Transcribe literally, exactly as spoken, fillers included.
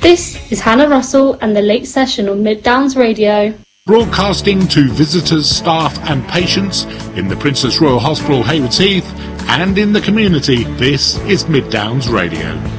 This is Hannah Russell and the Late Session on Mid Downs Radio. Broadcasting to visitors, staff and patients in the Princess Royal Hospital, Haywards Heath, and in the community, this is Mid Downs Radio.